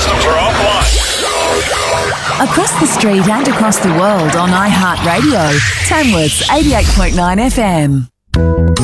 systems are offline. Across the street and across the world on iHeartRadio. Tamworth's 88.9 FM.